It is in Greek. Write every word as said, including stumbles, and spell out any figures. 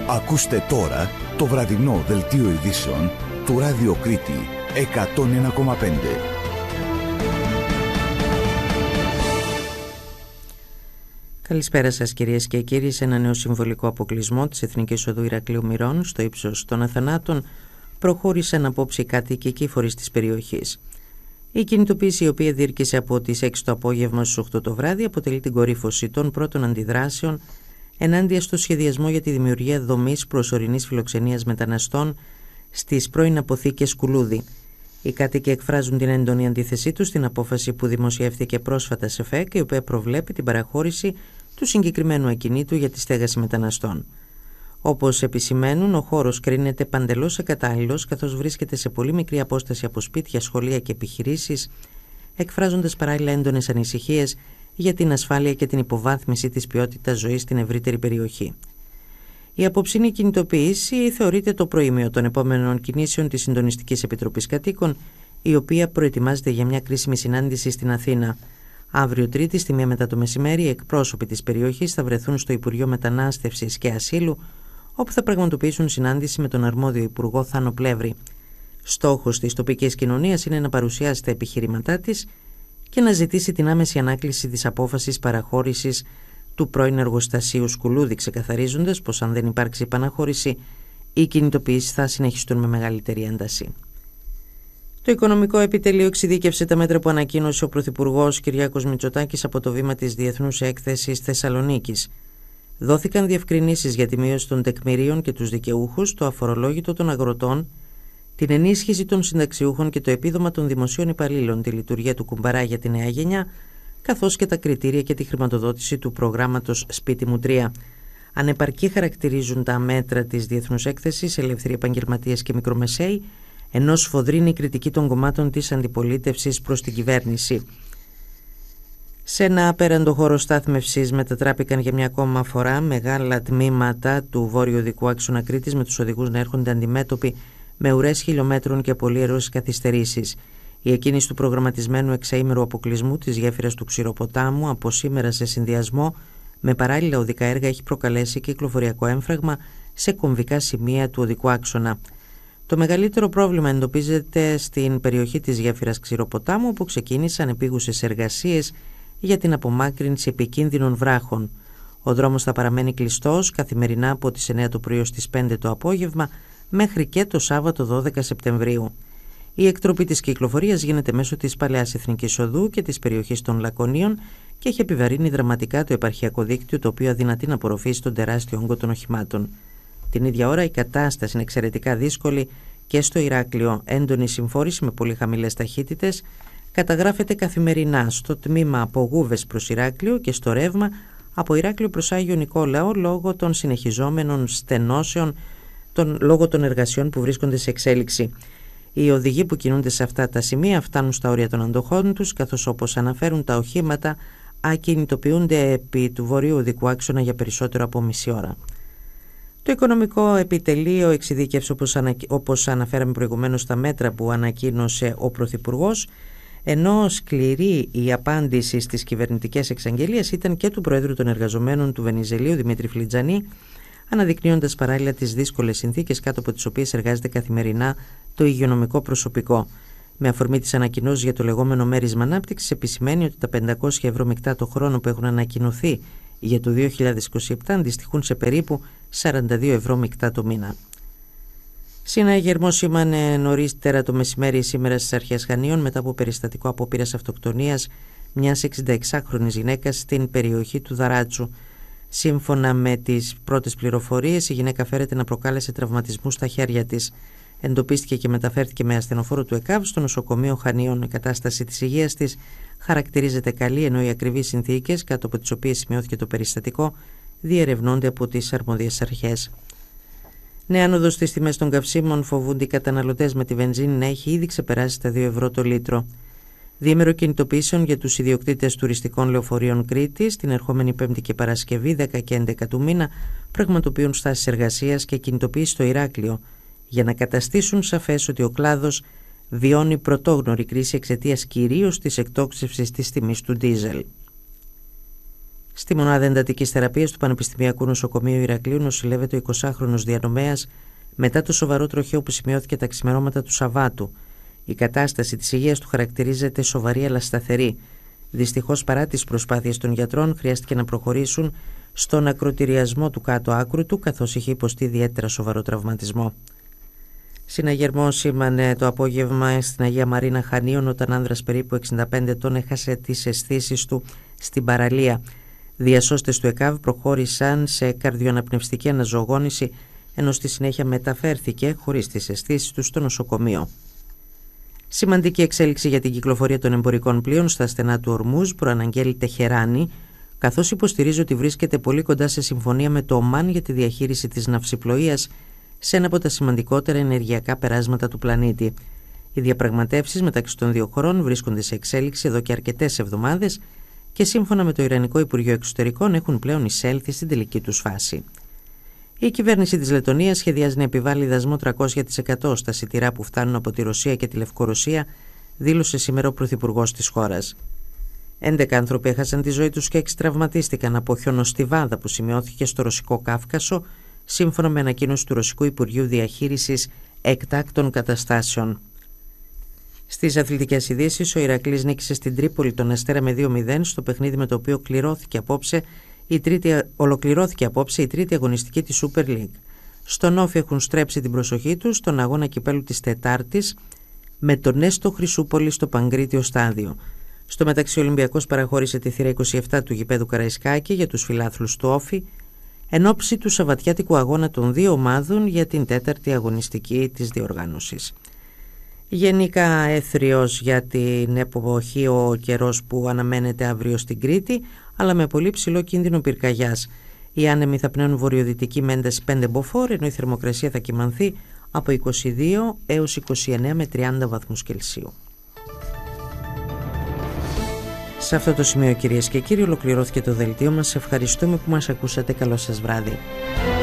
Ακούστε τώρα το βραδινό δελτίο ειδήσεων του Ράδιο Κρήτη εκατόν ένα κόμμα πέντε. Καλησπέρα σας κυρίες και κύριοι. Σε ένα νέο συμβολικό αποκλεισμό της Εθνικής Οδού Ηρακλείου Μυρών στο ύψος των Αθανάτων προχώρησαν απόψε οι κάτοικοι και οι φορείς της περιοχής. Η κινητοποίηση, η οποία διήρκησε από τις έξι το απόγευμα στις οκτώ το βράδυ, αποτελεί την κορύφωση των πρώτων αντιδράσεων ενάντια στο σχεδιασμό για τη δημιουργία δομής προσωρινής φιλοξενίας μεταναστών στις πρώην αποθήκες Κουλούδη. Οι κάτοικοι εκφράζουν την έντονη αντίθεσή τους στην απόφαση που δημοσιεύθηκε πρόσφατα σε ΦΕΚ, η οποία προβλέπει την παραχώρηση του συγκεκριμένου ακινήτου για τη στέγαση μεταναστών. Όπως επισημαίνουν, ο χώρος κρίνεται παντελώς ακατάλληλος, καθώς βρίσκεται σε πολύ μικρή απόσταση από σπίτια, σχολεία και επιχειρήσεις, εκφράζοντας παράλληλα έντονες ανησυχίες για την ασφάλεια και την υποβάθμιση της ποιότητας ζωής στην ευρύτερη περιοχή. Η απόψινή κινητοποίηση θεωρείται το προήμιο των επόμενων κινήσεων της Συντονιστικής Επιτροπής Κατοίκων, η οποία προετοιμάζεται για μια κρίσιμη συνάντηση στην Αθήνα. Αύριο Τρίτη, στη μία μετά το μεσημέρι, οι εκπρόσωποι της περιοχής θα βρεθούν στο Υπουργείο Μετανάστευσης και Ασύλου, όπου θα πραγματοποιήσουν συνάντηση με τον αρμόδιο Υπουργό Θάνο Πλεύρη. Στόχος της τοπικής κοινωνίας είναι να παρουσιάσει τα επιχειρήματά της και να ζητήσει την άμεση ανάκληση της απόφασης παραχώρησης του πρώην εργοστασίου Σκουλούδη, ξεκαθαρίζοντας πως αν δεν υπάρξει επαναχώρηση, οι κινητοποιήσεις θα συνεχιστούν με μεγαλύτερη ένταση. Το Οικονομικό Επιτελείο εξειδίκευσε τα μέτρα που ανακοίνωσε ο Πρωθυπουργός Κυριάκος Μητσοτάκης από το βήμα της Διεθνούς Έκθεσης Θεσσαλονίκης. Δόθηκαν διευκρινήσεις για τη μείωση των τεκμηρίων και τους δικαιούχους, το αφορολόγητο των αγροτών, την ενίσχυση των συνταξιούχων και το επίδομα των δημοσίων υπαλλήλων, τη λειτουργία του κουμπαρά για τη νέα γενιά, καθώς και τα κριτήρια και τη χρηματοδότηση του προγράμματος Σπίτι μου τρία. Ανεπαρκή χαρακτηρίζουν τα μέτρα της Διεθνούς Έκθεσης, ελεύθεροι επαγγελματίες και μικρομεσαίοι, ενώ σφοδρύνει η κριτική των κομμάτων της αντιπολίτευσης προς την κυβέρνηση. Σε ένα απέραντο χώρο στάθμευσης μετατράπηκαν για μια ακόμα φορά μεγάλα τμήματα του βόρειου οδικού άξονα Κρήτης, με τους οδηγούς να έρχονται αντιμέτωποι με ουρές χιλιόμετρων και πολυερώσεις καθυστερήσεις. Η εκκίνηση του προγραμματισμένου εξαήμερου αποκλεισμού της γέφυρας του Ξηροποτάμου από σήμερα σε συνδυασμό με παράλληλα οδικά έργα έχει προκαλέσει κυκλοφοριακό έμφραγμα σε κομβικά σημεία του οδικού άξονα. Το μεγαλύτερο πρόβλημα εντοπίζεται στην περιοχή της γέφυρας Ξηροποτάμου, όπου ξεκίνησαν επίγουσες εργασίες για την απομάκρυνση επικίνδυνων βράχων. Ο δρόμος θα παραμένει κλειστός καθημερινά από τις εννέα το πρωί ως τις πέντε το απόγευμα μέχρι και το Σάββατο δώδεκα Σεπτεμβρίου. Η εκτροπή της κυκλοφορίας γίνεται μέσω της Παλαιάς Εθνικής Οδού και της περιοχής των Λακωνίων και έχει επιβαρύνει δραματικά το επαρχιακό δίκτυο, το οποίο αδυνατεί να απορροφήσει τον τεράστιο όγκο των οχημάτων. Την ίδια ώρα η κατάσταση είναι εξαιρετικά δύσκολη και στο Ηράκλειο. Έντονη συμφόρηση με πολύ χαμηλές ταχύτητες καταγράφεται καθημερινά στο τμήμα από Γούβες προς Ηράκλειο και στο ρεύμα από Ηράκλειο προς Άγιο Νικόλαο, λόγω των συνεχιζόμενων στενώσεων των, λόγω των εργασιών που βρίσκονται σε εξέλιξη. Οι οδηγοί που κινούνται σε αυτά τα σημεία φτάνουν στα όρια των αντοχών τους, καθώς όπως αναφέρουν τα οχήματα ακινητοποιούνται επί του βορείου οδικού άξονα για περισσότερο από μισή ώρα. Το Οικονομικό Επιτελείο εξειδίκευσε, όπως, ανα... όπως αναφέραμε προηγουμένως, τα μέτρα που ανακοίνωσε ο Πρωθυπουργός, ενώ σκληρή η απάντηση στις κυβερνητικές εξαγγελίες ήταν και του Προέδρου των Εργαζομένων του Βενιζελίου, Δημήτρη Φλιτζανή, αναδεικνύοντας παράλληλα τις δύσκολες συνθήκες κάτω από τις οποίες εργάζεται καθημερινά το υγειονομικό προσωπικό. Με αφορμή τις ανακοινώσεις για το λεγόμενο μέρισμα ανάπτυξης, επισημαίνει ότι τα πεντακόσια ευρώ μεικτά το χρόνο που έχουν ανακοινωθεί για το δύο χιλιάδες είκοσι επτά αντιστοιχούν σε περίπου σαράντα δύο ευρώ μεικτά το μήνα. Συναγερμό σήμανε νωρίτερα το μεσημέρι σήμερα στις αρχές Χανίων μετά από περιστατικό απόπειρας αυτοκτονίας μιας εξηνταεξάχρονης γυναίκας στην περιοχή του Δαράτσου. Σύμφωνα με τις πρώτες πληροφορίες, η γυναίκα φέρεται να προκάλεσε τραυματισμούς στα χέρια της. Εντοπίστηκε και μεταφέρθηκε με ασθενοφόρο του ΕΚΑΒ στο νοσοκομείο Χανίων. Η κατάσταση της υγείας της χαρακτηρίζεται καλή, ενώ οι ακριβείς συνθήκες κάτω από τις οποίες σημειώθηκε το περιστατικό διερευνώνται από τις αρμόδιες αρχές. Νέα άνοδος στις τιμές των καυσίμων, φοβούνται οι καταναλωτές με τη βενζίνη να έχει ήδη ξεπεράσει τα δύο ευρώ το λίτρο. Διήμερο κινητοποιήσεων για τους ιδιοκτήτες τουριστικών λεωφορείων Κρήτης την ερχόμενη Πέμπτη και Παρασκευή δέκα και έντεκα του μήνα πραγματοποιούν στάσεις εργασίας και κινητοποίηση στο Ηράκλειο για να καταστήσουν σαφές ότι ο κλάδος βιώνει πρωτόγνωρη κρίση εξαιτίας κυρίως της εκτόξευσης της τιμής του ντίζελ. Στη μονάδα εντατικής θεραπείας του Πανεπιστημιακού Νοσοκομείου Ηρακλείου νοσηλεύεται ο εικοσάχρονος διανομέας μετά το σοβαρό τροχαίο που σημειώθηκε τα ξημερώματα του Σαββάτου. Η κατάσταση της υγείας του χαρακτηρίζεται σοβαρή αλλά σταθερή. Δυστυχώς, παρά τις προσπάθειες των γιατρών, χρειάστηκε να προχωρήσουν στον ακρωτηριασμό του κάτω άκρου του, καθώς είχε υποστεί ιδιαίτερα σοβαρό τραυματισμό. Συναγερμό σήμανε το απόγευμα στην Αγία Μαρίνα Χανίων, όταν άνδρας περίπου εξήντα πέντε ετών έχασε τις αισθήσεις του στην παραλία. Διασώστες του ΕΚΑΒ προχώρησαν σε καρδιοαναπνευστική αναζωογόνηση, ενώ στη συνέχεια μεταφέρθηκε χωρίς τις αισθήσεις του στο νοσοκομείο. Σημαντική εξέλιξη για την κυκλοφορία των εμπορικών πλοίων στα στενά του Ορμούζ προαναγγέλει Τεχεράνη, καθώς υποστηρίζει ότι βρίσκεται πολύ κοντά σε συμφωνία με το Ομάν για τη διαχείριση της ναυσιπλοείας σε ένα από τα σημαντικότερα ενεργειακά περάσματα του πλανήτη. Οι διαπραγματεύσεις μεταξύ των δύο χωρών βρίσκονται σε εξέλιξη εδώ και αρκετές εβδομάδες και σύμφωνα με το Ιρανικό Υπουργείο Εξωτερικών έχουν πλέον εισέλθει στην τελική τους φάση. Η κυβέρνηση της Λεττονίας σχεδιάζει να επιβάλλει δασμό τριακόσια τοις εκατό στα σιτηρά που φτάνουν από τη Ρωσία και τη Λευκορωσία, δήλωσε σήμερα ο πρωθυπουργός της χώρας. έντεκα άνθρωποι έχασαν τη ζωή τους και έξι τραυματίστηκαν από χιονοστιβάδα που σημειώθηκε στο Ρωσικό Κάφκασο, σύμφωνα με ανακοίνωση του Ρωσικού Υπουργείου Διαχείρισης Εκτάκτων Καταστάσεων. Στις αθλητικές ειδήσεις, ο Ηρακλής νίκησε στην Τρίπολη τον Αστέρα με δύο μηδέν στο παιχνίδι με το οποίο κληρώθηκε απόψε η τρίτη, ολοκληρώθηκε απόψε η τρίτη αγωνιστική της Super League. Στον Όφη έχουν στρέψει την προσοχή τους στον αγώνα κυπέλου της Τετάρτης με τον Έστω Χρυσούπολη στο Παγκρίτιο Στάδιο. Στο μεταξύ, ο Ολυμπιακός παραχώρησε τη θύρα είκοσι επτά του γηπέδου Καραϊσκάκη για τους φιλάθλους του Όφη, εν ώψη του σαββατιάτικου αγώνα των δύο ομάδων για την τέταρτη αγωνιστική της διοργάνωσης. Γενικά έθριος για την εποχή ο καιρός που αναμένεται αύριο στην Κρήτη, αλλά με πολύ ψηλό κίνδυνο πυρκαγιάς. Οι άνεμοι θα πνέουν βορειοδυτική με ένταση πέντε μποφόρ, ενώ η θερμοκρασία θα κυμανθεί από είκοσι δύο έως είκοσι εννέα με τριάντα βαθμούς Κελσίου. Σε αυτό το σημείο, κυρίες και κύριοι, ολοκληρώθηκε το δελτίο μας. Ευχαριστούμε που μας ακούσατε. Καλό σας βράδυ.